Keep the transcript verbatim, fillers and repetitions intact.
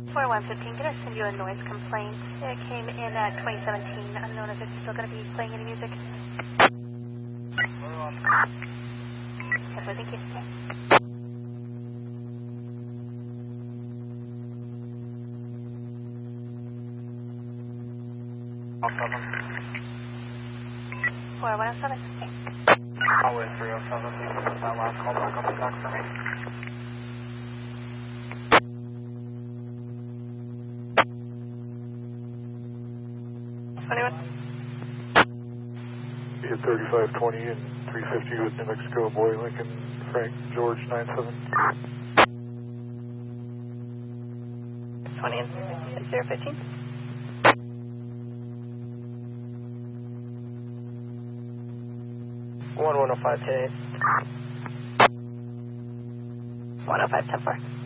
four one fifteen, can I send you a noise complaint? It came in at twenty seventeen. Unknown if it's still going to be playing any music. Yes, I think you said. four one oh seven. Hallway three oh seven, that last call back on the dock for me. twenty-one. Hit thirty-five twenty and three fifty with New Mexico, Boy, Lincoln, Frank, George, nine seven. twenty and zero fifteen. one one oh five ten eight. one oh five ten four.